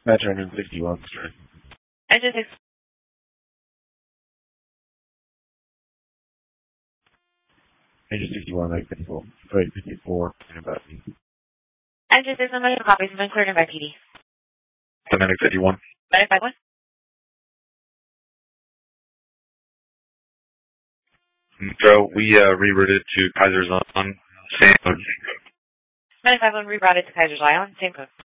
Match 161, sorry. Engine 6. Engine 61, 54. Sorry, 54, and about me. Engine 6, I'm copies have been cleared in by PD. Dynamic 51. Medic 51. So we rerouted to Kaiser's on same code. Medic 51 rerouted to Kaiser's Island, same code.